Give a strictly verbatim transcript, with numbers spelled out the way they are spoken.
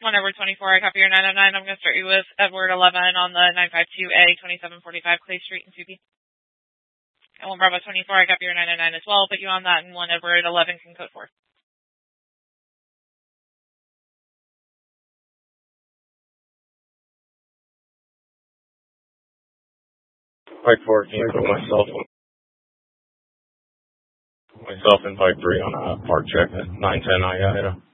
one Edward twenty-four, I copy your nine oh nine. I'm going to start you with Edward eleven on the nine five two A, twenty-seven forty-five Clay Street in Tupi. And one Bravo twenty-four, I copy your nine oh nine as well. Put you on that, and one Edward eleven can code four. Pike four, can you put myself, myself in Pike three on a park check at nine ten I Idaho?